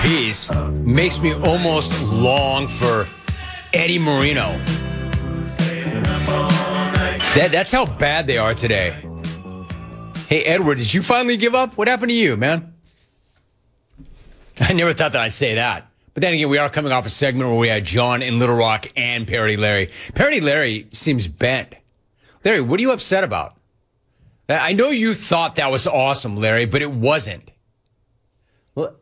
piece makes me almost long for Eddie Marino. That's how bad they are today. Hey, Edward, did you finally give up? What happened to you, man? I never thought that I'd say that. But then again, we are coming off a segment where we had John in Little Rock and Parody Larry. Parody Larry seems bent. Larry, what are you upset about? I know you thought that was awesome, Larry, but it wasn't. Well,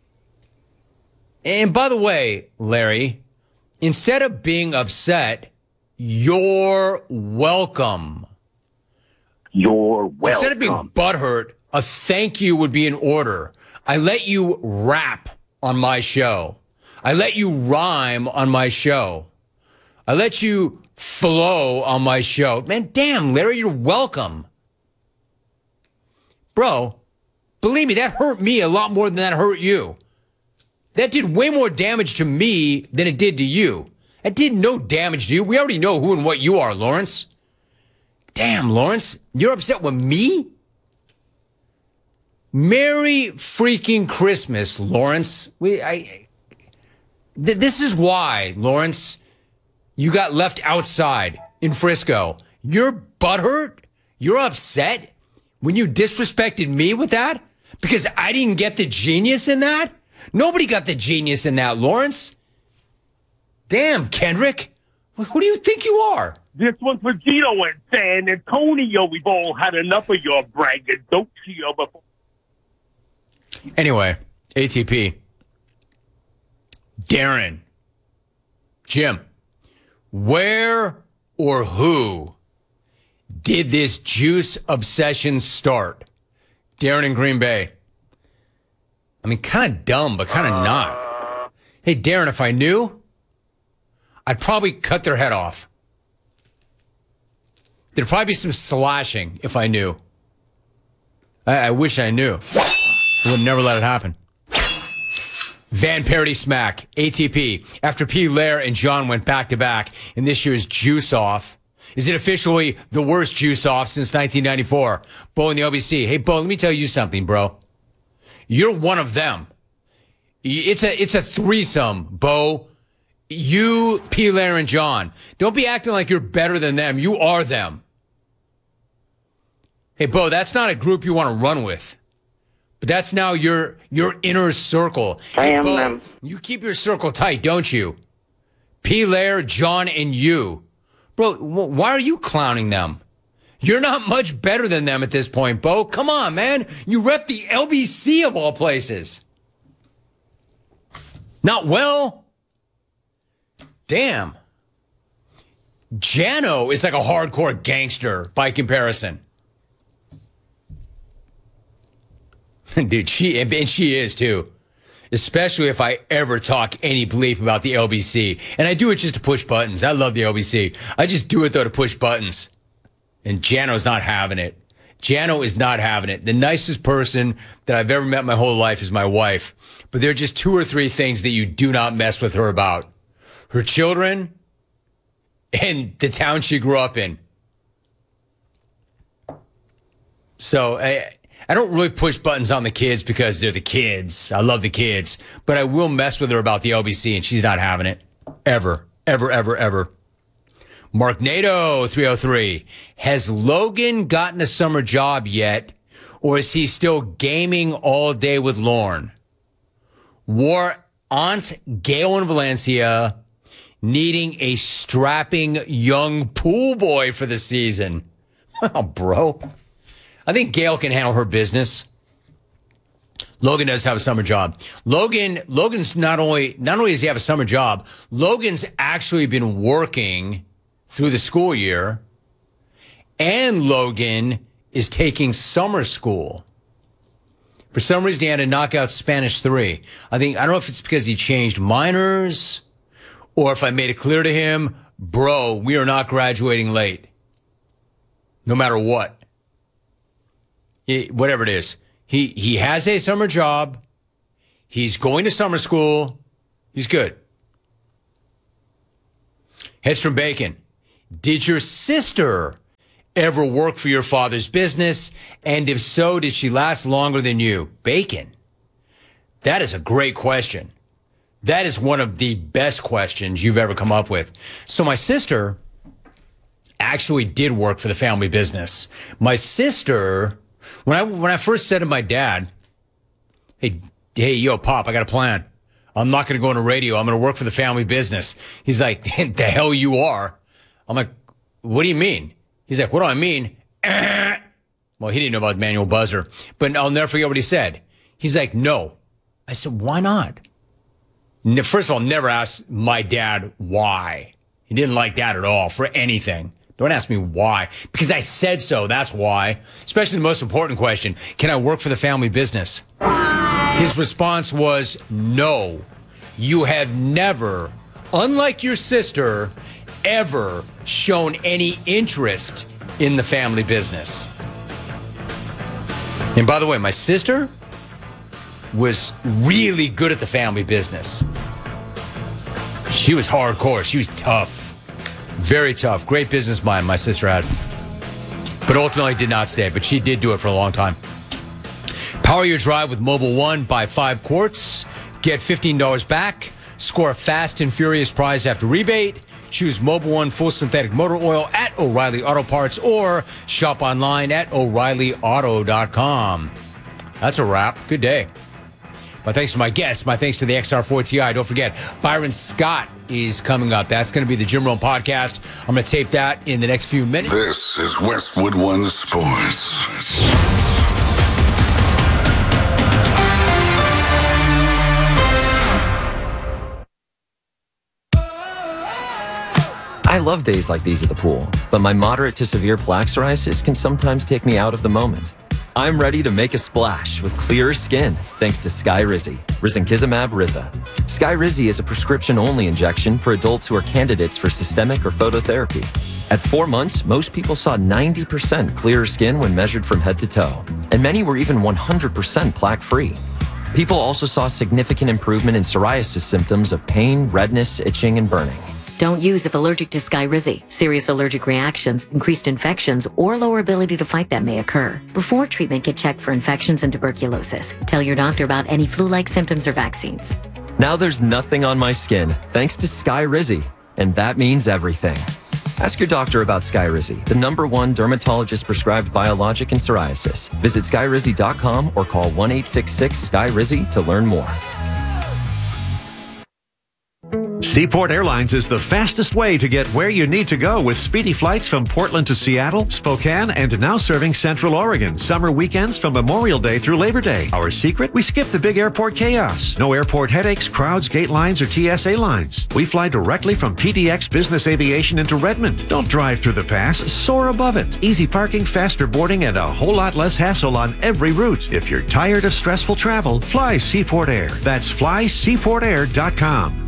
and by the way, Larry, instead of being upset, you're welcome. You're welcome. Instead of being butthurt, a thank you would be in order. I let you rap on my show. I let you rhyme on my show. I let you flow on my show. Man, damn, Larry, you're welcome. Bro, believe me, that hurt me a lot more than that hurt you. That did way more damage to me than it did to you. That did no damage to you. We already know who and what you are, Lawrence. Damn, Lawrence, you're upset with me? Merry freaking Christmas, Lawrence. This is why, Lawrence, you got left outside in Frisco. You're butthurt? You're upset when you disrespected me with that? Because I didn't get the genius in that? Nobody got the genius in that, Lawrence. Damn, Kendrick. Who do you think you are? This one's for Gino and San Antonio. We've all had enough of your braggadocio before. Anyway, ATP. Darren. Jim. Where or who did this juice obsession start? Darren in Green Bay. I mean, kind of dumb, but kind of not. Hey, Darren, if I knew, I'd probably cut their head off. There'd probably be some slashing if I knew. I wish I knew. I would never let it happen. Van Parody Smack, ATP. After P. Lair and John went back-to-back in this year's Juice Off, is it officially the worst Juice Off since 1994? Bo in the OBC. Hey, Bo, let me tell you something, bro. You're one of them. It's a threesome, Bo. You, P. Lair, and John. Don't be acting like you're better than them. You are them. Hey, Bo, that's not a group you want to run with. But that's now your inner circle. Hey, Bo, you keep your circle tight, don't you? P. Lair, John, and you. Bro, why are you clowning them? You're not much better than them at this point, Bo. Come on, man. You rep the LBC of all places. Not well. Damn. Jano is like a hardcore gangster by comparison. Dude, she is too. Especially if I ever talk any bleep about the LBC. And I do it just to push buttons. I love the LBC. I just do it, though, to push buttons. And Jano's not having it. Jano is not having it. The nicest person that I've ever met my whole life is my wife. But there are just 2 or 3 things that you do not mess with her about. Her children and the town she grew up in. So I don't really push buttons on the kids because they're the kids. I love the kids. But I will mess with her about the LBC, and she's not having it. Ever. Ever, ever, ever. Mark Nato, 303. Has Logan gotten a summer job yet, or is he still gaming all day with Lorne? War Aunt Gail in Valencia needing a strapping young pool boy for the season. Oh, bro. I think Gail can handle her business. Logan does have a summer job. Logan's not only does he have a summer job, Logan's actually been working through the school year, and Logan is taking summer school. For some reason, he had to knock out Spanish 3. I don't know if it's because he changed minors or if I made it clear to him, bro, we are not graduating late. No matter what. Whatever it is. He has a summer job. He's going to summer school. He's good. Headstrom Bacon. Did your sister ever work for your father's business? And if so, did she last longer than you? Bacon. That is a great question. That is one of the best questions you've ever come up with. So my sister actually did work for the family business. My sister, when I first said to my dad, hey, yo, Pop, I got a plan. I'm not going to go on the radio. I'm going to work for the family business. He's like, the hell you are. I'm like, what do you mean? He's like, what do I mean? Well, he didn't know about manual buzzer, but I'll never forget what he said. He's like, no. I said, why not? First of all, never ask my dad why. He didn't like that at all for anything. Don't ask me why. Because I said so, that's why. Especially the most important question, can I work for the family business? Why? His response was, no. You have never, unlike your sister, ever shown any interest in the family business. And by the way, my sister was really good at the family business. She was hardcore. She was tough. Very tough. Great business mind my sister had. But ultimately did not stay. But she did do it for a long time. Power your drive with Mobil 1. Buy 5 quarts. Get $15 back. Score a fast and furious prize after rebate. Choose Mobil 1 full synthetic motor oil at O'Reilly Auto Parts or shop online at O'ReillyAuto.com. That's a wrap. Good day. My thanks to my guests. My thanks to the XR4 Ti. Don't forget, Byron Scott is coming up. That's going to be the Jim Rome podcast. I'm going to tape that in the next few minutes. This is Westwood One Sports. I love days like these at the pool, but my moderate to severe plaque psoriasis can sometimes take me out of the moment. I'm ready to make a splash with clearer skin thanks to Skyrizi, Risankizumab Riza. Skyrizi is a prescription-only injection for adults who are candidates for systemic or phototherapy. At 4 months, most people saw 90% clearer skin when measured from head to toe, and many were even 100% plaque-free. People also saw significant improvement in psoriasis symptoms of pain, redness, itching, and burning. Don't use if allergic to Skyrizi. Serious allergic reactions, increased infections, or lower ability to fight them may occur. Before treatment, get checked for infections and tuberculosis. Tell your doctor about any flu-like symptoms or vaccines. Now there's nothing on my skin thanks to Skyrizi, and that means everything. Ask your doctor about Skyrizi, the #1 dermatologist-prescribed biologic in psoriasis. Visit Skyrizi.com or call 1-866-SKY-RIZI to learn more. Seaport Airlines is the fastest way to get where you need to go with speedy flights from Portland to Seattle, Spokane, and now serving Central Oregon. Summer weekends from Memorial Day through Labor Day. Our secret? We skip the big airport chaos. No airport headaches, crowds, gate lines, or TSA lines. We fly directly from PDX Business Aviation into Redmond. Don't drive through the pass, soar above it. Easy parking, faster boarding, and a whole lot less hassle on every route. If you're tired of stressful travel, fly Seaport Air. That's flyseaportair.com.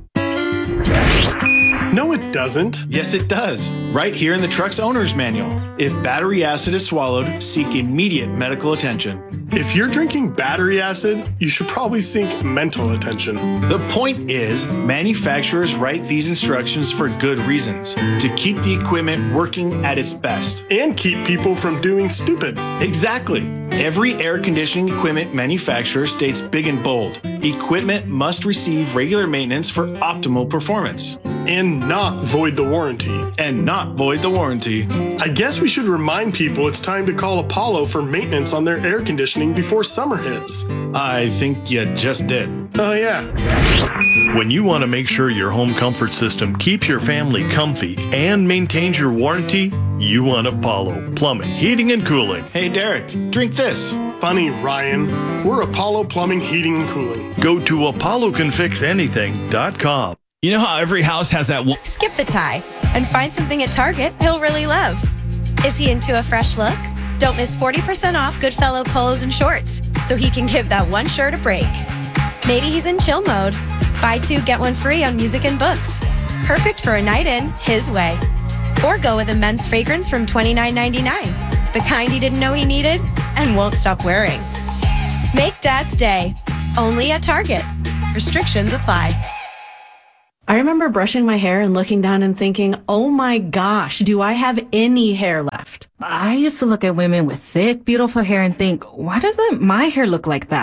No, it doesn't. Yes, it does. Right here in the truck's owner's manual. If battery acid is swallowed, seek immediate medical attention. If you're drinking battery acid, you should probably seek mental attention. The point is, manufacturers write these instructions for good reasons, to keep the equipment working at its best. And keep people from doing stupid. Exactly. Every air conditioning equipment manufacturer states big and bold, equipment must receive regular maintenance for optimal performance. And not void the warranty. And not void the warranty. I guess we should remind people it's time to call Apollo for maintenance on their air conditioning before summer hits. I think you just did. Oh, yeah. When you want to make sure your home comfort system keeps your family comfy and maintains your warranty, you want Apollo Plumbing, Heating, and Cooling. Hey, Derek, drink this. Funny, Ryan. We're Apollo Plumbing, Heating, and Cooling. Go to ApolloCanFixAnything.com. You know how every house has that one? Skip the tie and find something at Target he'll really love. Is he into a fresh look? Don't miss 40% off Goodfellow polos and shorts so he can give that one shirt a break. Maybe he's in chill mode. Buy 2, get 1 free on music and books. Perfect for a night in his way. Or go with a men's fragrance from $29.99. The kind he didn't know he needed and won't stop wearing. Make Dad's Day. Only at Target. Restrictions apply. I remember brushing my hair and looking down and thinking, oh my gosh, do I have any hair left? I used to look at women with thick, beautiful hair and think, why doesn't my hair look like that?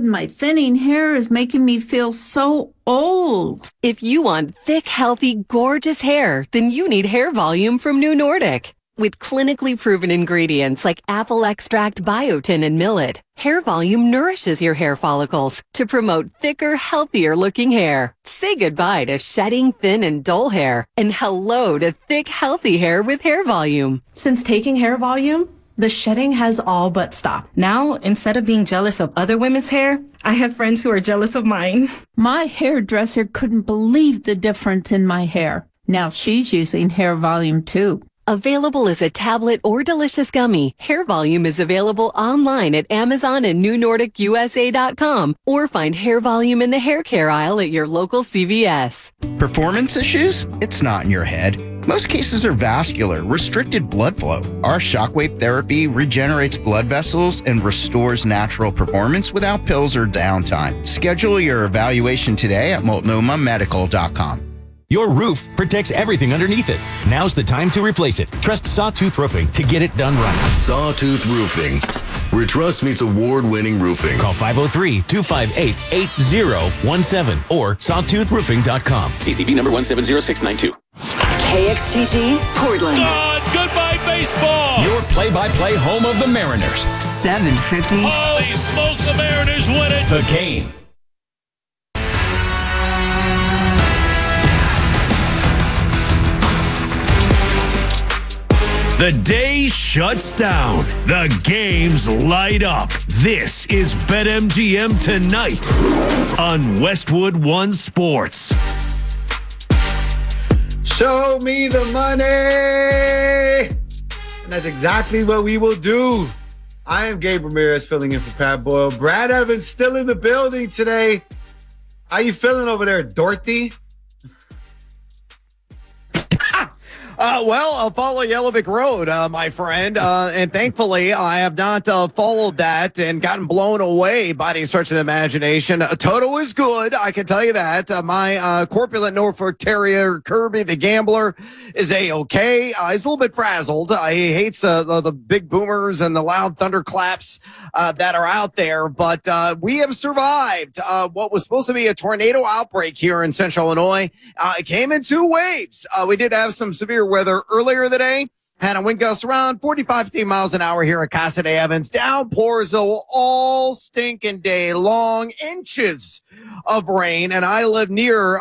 My thinning hair is making me feel so old. If you want thick, healthy, gorgeous hair, then you need Hair Volume from New Nordic. With clinically proven ingredients like apple extract, biotin, and millet, Hair Volume nourishes your hair follicles to promote thicker, healthier looking hair. Say goodbye to shedding, thin, and dull hair, and hello to thick, healthy hair with Hair Volume. Since taking Hair Volume, the shedding has all but stopped. Now, instead of being jealous of other women's hair, I have friends who are jealous of mine. My hairdresser couldn't believe the difference in my hair. Now she's using Hair Volume too. Available as a tablet or delicious gummy, Hair Volume is available online at Amazon and NewNordicUSA.com, or find Hair Volume in the hair care aisle at your local CVS. Performance issues? It's not in your head. Most cases are vascular, restricted blood flow. Our shockwave therapy regenerates blood vessels and restores natural performance without pills or downtime. Schedule your evaluation today at multnomamedical.com. Your roof protects everything underneath it. Now's the time to replace it. Trust Sawtooth Roofing to get it done right. Sawtooth Roofing, where trust meets award-winning roofing. Call 503-258-8017 or sawtoothroofing.com. CCB number 170692. KXTG, Portland. Goodbye, baseball. Your play-by-play home of the Mariners. 750. Holy smokes, the Mariners win it. The Game. The day shuts down. The games light up. This is BetMGM Tonight on Westwood One Sports. Show me the money. And that's exactly what we will do. I am Gabe Ramirez filling in for Pat Boyle. Brad Evans still in the building today. How you feeling over there, Dorothy? Well, I'll follow Yellowbick Road, my friend. And thankfully, I have not followed that and gotten blown away by any stretch of the imagination. Toto is good, I can tell you that. My corpulent Norfolk Terrier, Kirby the Gambler, is A-okay. He's a little bit frazzled. He hates the big boomers and the loud thunderclaps that are out there. But we have survived what was supposed to be a tornado outbreak here in central Illinois. It came in two waves. We did have some severe weather earlier today. Had a wind gust around 45, 50 miles an hour here at Casa de Evans. Downpours all stinking day long, inches of rain. And I live near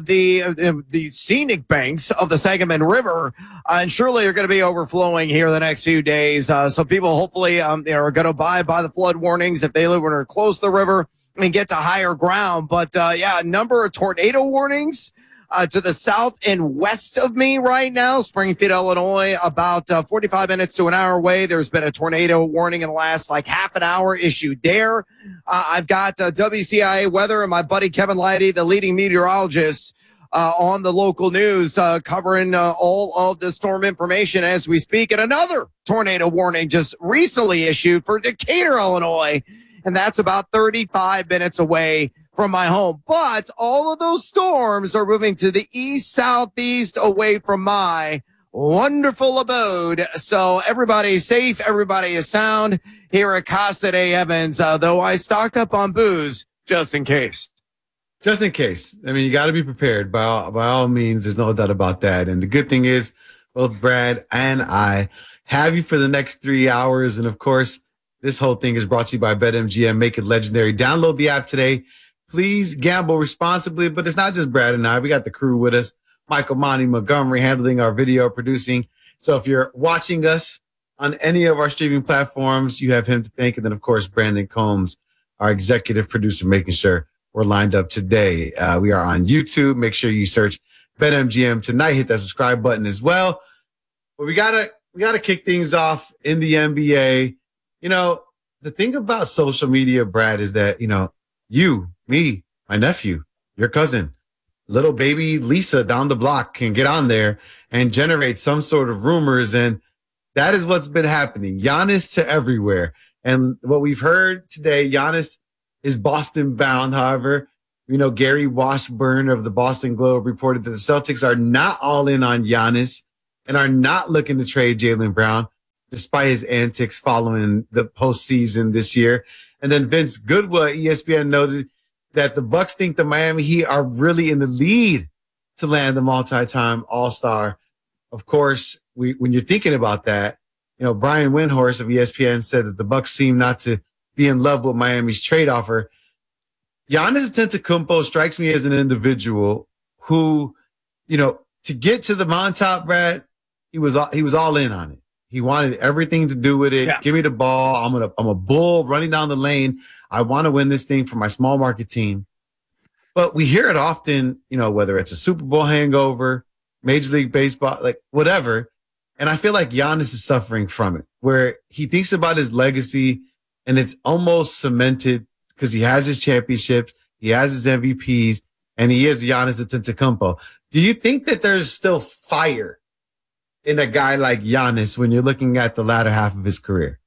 the scenic banks of the Sangamon River, and surely are going to be overflowing here the next few days. So people hopefully are going to abide by the flood warnings if they live or close to the river and get to higher ground. But a number of tornado warnings to the south and west of me right now. Springfield, Illinois, about 45 minutes to an hour away. There's been a tornado warning in the last half an hour issued there. I've got WCIA weather and my buddy Kevin Lighty, the leading meteorologist, on the local news, covering all of the storm information as we speak. And another tornado warning just recently issued for Decatur, Illinois, and that's about 35 minutes away from my home. But all of those storms are moving to the east, southeast, away from my wonderful abode. So everybody's safe. Everybody is sound here at Casa de Evans, though I stocked up on booze just in case. Just in case. I mean, you got to be prepared by all means. There's no doubt about that. And the good thing is both Brad and I have you for the next 3 hours. And of course, this whole thing is brought to you by BetMGM. Make it legendary. Download the app today. Please gamble responsibly, but it's not just Brad and I. We got the crew with us. Michael Monty Montgomery handling our video producing. So if you're watching us on any of our streaming platforms, you have him to thank. And then, of course, Brandon Combs, our executive producer, making sure we're lined up today. We are on YouTube. Make sure you search BetMGM Tonight. Hit that subscribe button as well. But we gotta kick things off in the NBA. You know, the thing about social media, Brad, is that, you, me, my nephew, your cousin, little baby Lisa down the block can get on there and generate some sort of rumors. And that is what's been happening. Giannis to everywhere. And what we've heard today, Giannis is Boston bound. However, Gary Washburn of the Boston Globe reported that the Celtics are not all in on Giannis and are not looking to trade Jaylen Brown. despite his antics following the postseason this year. And then Vince Goodwill, ESPN, noted that the Bucks think the Miami Heat are really in the lead to land the multi-time All-Star. Of course, when you're thinking about that, Brian Windhorst of ESPN said that the Bucks seem not to be in love with Miami's trade offer. Giannis Antetokounmpo strikes me as an individual who, to get to the mountaintop, Brad, he was all in on it. He wanted everything to do with it. Yeah. Give me the ball. I'm a bull running down the lane. I want to win this thing for my small market team. But we hear it often, whether it's a Super Bowl hangover, Major League Baseball, like whatever. And I feel like Giannis is suffering from it, where he thinks about his legacy and it's almost cemented because he has his championships, he has his MVPs, and he is Giannis Antetokounmpo. Do you think that there's still fire in a guy like Giannis when you're looking at the latter half of his career?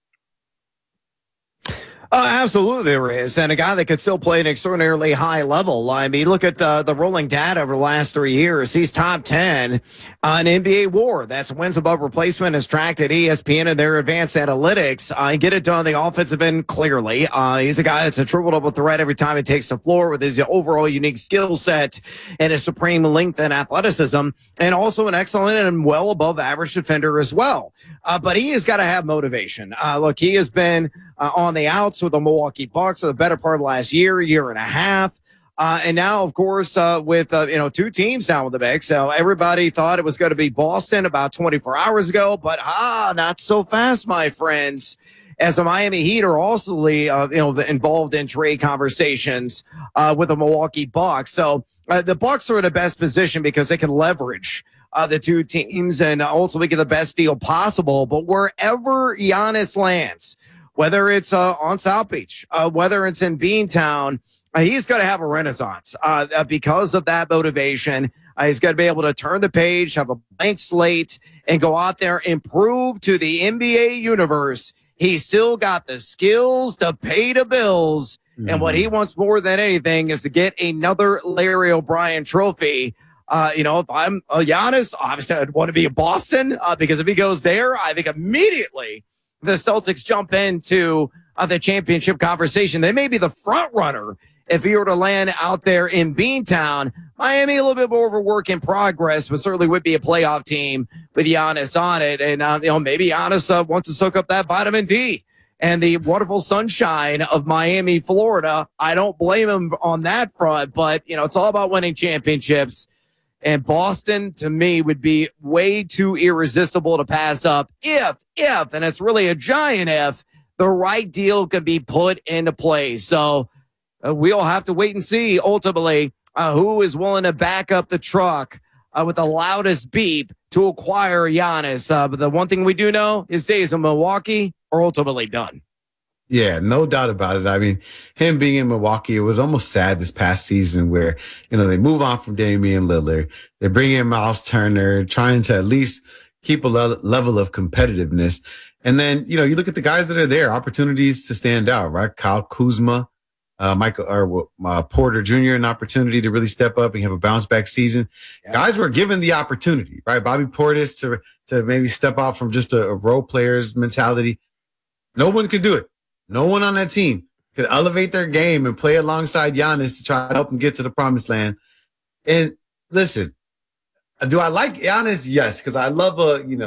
Absolutely there is. And a guy that could still play an extraordinarily high level. I mean, look at the rolling data over the last 3 years. He's top 10 on NBA WAR. That's wins above replacement is tracked at ESPN and their advanced analytics. Get it done on the offensive end clearly. He's a guy that's a triple-double threat every time he takes the floor with his overall unique skill set and his supreme length and athleticism, and also an excellent and well above average defender as well. But he has got to have motivation. Look, he has been on the outs with the Milwaukee Bucks for the better part of last year and a half. And now, of course, with, two teams now in the mix. So everybody thought it was going to be Boston about 24 hours ago, but not so fast, my friends, as the Miami Heat are also, involved in trade conversations with the Milwaukee Bucks. So the Bucks are in the best position because they can leverage the two teams and ultimately get the best deal possible. But wherever Giannis lands, whether it's on South Beach, whether it's in Beantown, he's going to have a renaissance because of that motivation. He's got to be able to turn the page, have a blank slate, and go out there and prove to the NBA universe he's still got the skills to pay the bills. Mm-hmm. And what he wants more than anything is to get another Larry O'Brien trophy. If I'm Giannis, obviously I'd want to be in Boston because if he goes there, I think immediately the Celtics jump into the championship conversation. They may be the front runner if he were to land out there in Beantown. Miami, a little bit more of a work in progress, but certainly would be a playoff team with Giannis on it. And, maybe Giannis wants to soak up that vitamin D and the wonderful sunshine of Miami, Florida. I don't blame him on that front, but, it's all about winning championships. And Boston, to me, would be way too irresistible to pass up if, and it's really a giant if, the right deal could be put into place. So we'll have to wait and see, ultimately, who is willing to back up the truck with the loudest beep to acquire Giannis. But the one thing we do know, his days in Milwaukee are ultimately done. Yeah, no doubt about it. I mean, him being in Milwaukee, it was almost sad this past season where, they move on from Damian Lillard. They bring in Miles Turner, trying to at least keep a level of competitiveness. And then, you look at the guys that are there, opportunities to stand out, right? Kyle Kuzma, Porter Jr., an opportunity to really step up and have a bounce back season. Yeah. Guys were given the opportunity, right? Bobby Portis to maybe step out from just a role player's mentality. No one could do it. No one on that team could elevate their game and play alongside Giannis to try to help him get to the promised land. And listen, do I like Giannis? Yes, because I love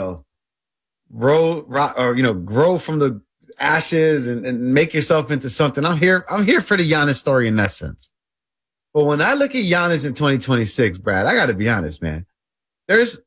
grow from the ashes and make yourself into something. I'm here for the Giannis story in that sense. But when I look at Giannis in 2026, Brad, I got to be honest, man. There's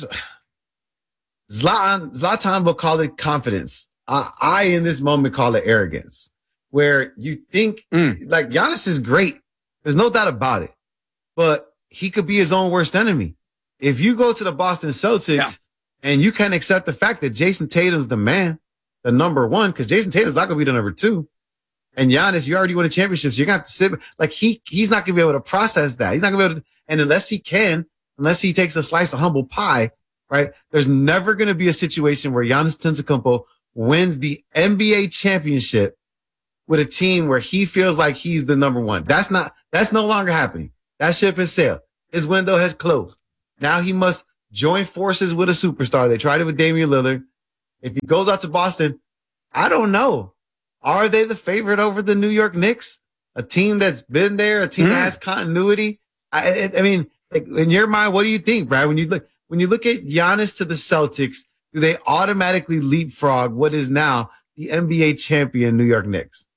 Zlatan will call it confidence. I, in this moment, call it arrogance, where you think like Giannis is great. There's no doubt about it, but he could be his own worst enemy. If you go to the Boston Celtics and you can't accept the fact that Jason Tatum's the man, the number one, because Jason Tatum's not going to be the number two. And Giannis, you already won a championship, so you're going to have to sit. Like he's not going to be able to process that. He's not going to be able to, and unless he takes a slice of humble pie, right? There's never going to be a situation where Giannis Antetokounmpo wins the NBA championship with a team where he feels like he's the number one. That's no longer happening. That ship has sailed. His window has closed. Now he must join forces with a superstar. They tried it with Damian Lillard. if he goes out to Boston, I don't know. Are they the favorite over the New York Knicks? A team that's been there, a team that has continuity. I mean, like, in your mind, what do you think, Brad? When you look at Giannis to the Celtics, do they automatically leapfrog what is now the NBA champion New York Knicks?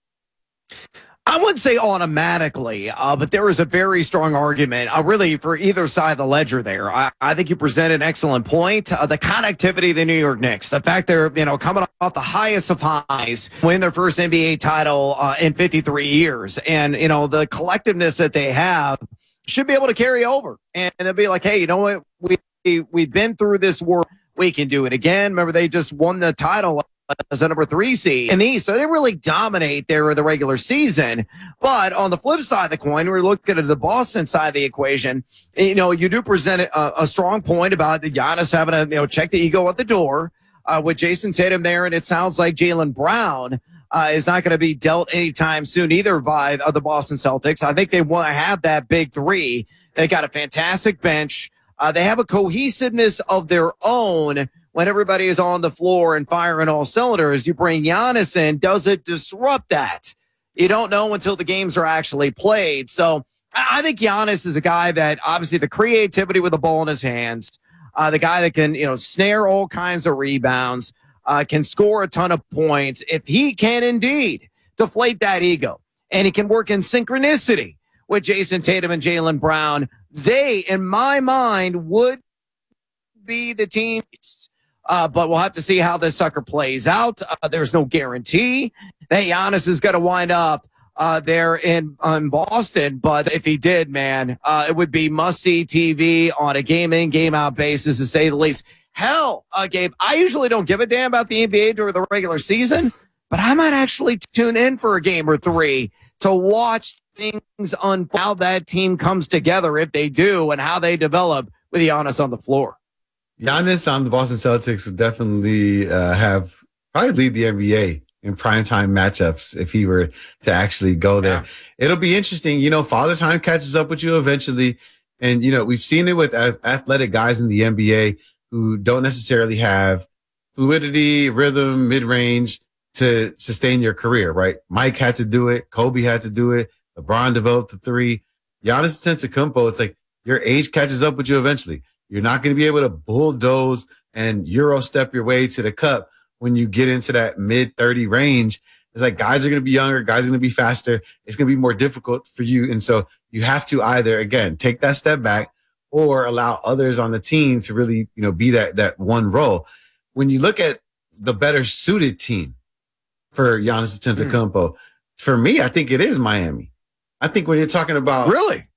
I wouldn't say automatically, but there is a very strong argument, really, for either side of the ledger there. I think you present an excellent point. The connectivity of the New York Knicks, the fact they're, coming off the highest of highs, win their first NBA title in 53 years. And, the collectiveness that they have should be able to carry over. And they'll be like, hey, you know what? We've been through this war. We can do it again. Remember, they just won the title as a number 3 seed in the East. So they didn't really dominate the regular season. But on the flip side of the coin, we're looking at the Boston side of the equation. You do present a strong point about Giannis having to, check the ego at the door with Jason Tatum there. And it sounds like Jaylen Brown is not going to be dealt anytime soon either by the Boston Celtics. I think they want to have that big three. They got a fantastic bench. They have a cohesiveness of their own. When everybody is on the floor and firing all cylinders, you bring Giannis in. Does it disrupt that? You don't know until the games are actually played. So I think Giannis is a guy that obviously the creativity with the ball in his hands, the guy that can, snare all kinds of rebounds, can score a ton of points. If he can indeed deflate that ego and he can work in synchronicity with Jason Tatum and Jaylen Brown, they, in my mind, would be the teams. But we'll have to see how this sucker plays out. There's no guarantee that Giannis is going to wind up there in Boston. But if he did, man, it would be must-see TV on a game-in, game-out basis, to say the least. Hell, Gabe, I usually don't give a damn about the NBA during the regular season, but I might actually tune in for a game or 3 to watch things unfold, how that team comes together, if they do, and how they develop with Giannis on the floor. Giannis on the Boston Celtics would definitely probably lead the NBA in primetime matchups if he were to actually go there. Yeah. It'll be interesting. Father Time catches up with you eventually. And, we've seen it with athletic guys in the NBA who don't necessarily have fluidity, rhythm, mid-range to sustain your career, right? Mike had to do it. Kobe had to do it. LeBron developed the 3. Giannis Antetokounmpo, it's like your age catches up with you eventually. You're not going to be able to bulldoze and Euro step your way to the cup when you get into that mid-30 range. It's like guys are going to be younger, guys are going to be faster. It's going to be more difficult for you. And so you have to either, again, take that step back or allow others on the team to really, be that one role. When you look at the better suited team for Giannis Antetokounmpo, for me, I think it is Miami. I think when you're talking about... Really?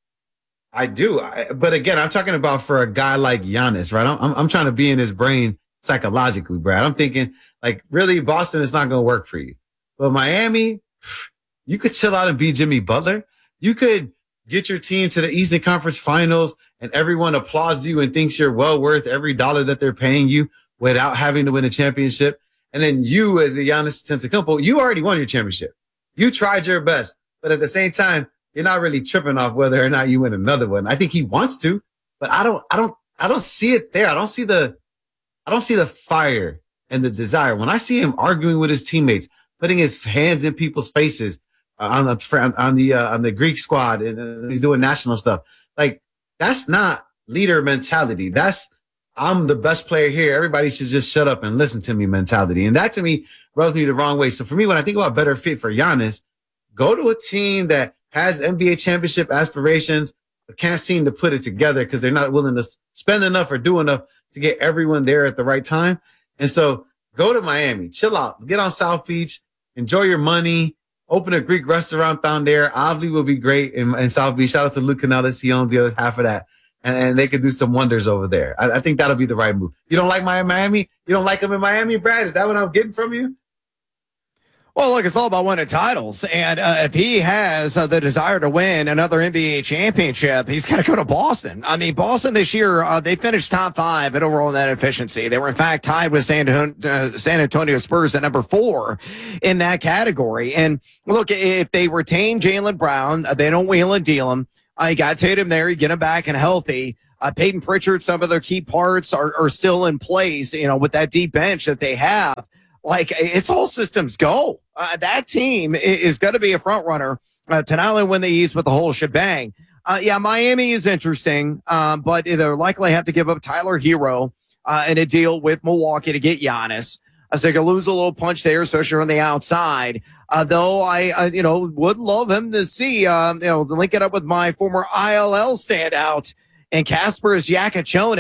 I do. But again, I'm talking about for a guy like Giannis, right? I'm trying to be in his brain psychologically, Brad. I'm thinking, like, really, Boston is not going to work for you. But Miami, you could chill out and be Jimmy Butler. You could get your team to the Eastern Conference Finals and everyone applauds you and thinks you're well worth every dollar that they're paying you without having to win a championship. And then you, as a Giannis Antetokounmpo, you already won your championship. You tried your best. But at the same time, you're not really tripping off whether or not you win another one. I think he wants to, but I don't see it there. I don't see the fire and the desire. When I see him arguing with his teammates, putting his hands in people's faces on the Greek squad, and he's doing national stuff. Like, that's not leader mentality. That's I'm the best player here. Everybody should just shut up and listen to me mentality. And that to me rubs me the wrong way. So for me, when I think about better fit for Giannis, go to a team that has NBA championship aspirations, but can't seem to put it together because they're not willing to spend enough or do enough to get everyone there at the right time. And so go to Miami, chill out, get on South Beach, enjoy your money, open a Greek restaurant down there. Obviously will be great in South Beach. Shout out to Luke Canellis. He owns the other half of that. And they could do some wonders over there. I think that'll be the right move. You don't like Miami? You don't like them in Miami, Brad? Is that what I'm getting from you? Well, look, it's all about winning titles. And if he has the desire to win another NBA championship, he's got to go to Boston. I mean, Boston this year, they finished top 5 at overall net efficiency. They were, in fact, tied with San Antonio Spurs at number 4 in that category. And look, if they retain Jaylen Brown, they don't wheel and deal him. You got Tatum there. You get him back and healthy. Peyton Pritchard, some of their key parts are still in place, with that deep bench that they have. Like, it's all systems go. That team is going to be a front runner to not only win the East, but the whole shebang. Miami is interesting, but they'll likely have to give up Tyler Hero in a deal with Milwaukee to get Giannis. So they could lose a little punch there, especially on the outside. Though I would love him to see, link it up with my former ILL standout and Kasper Yakachone.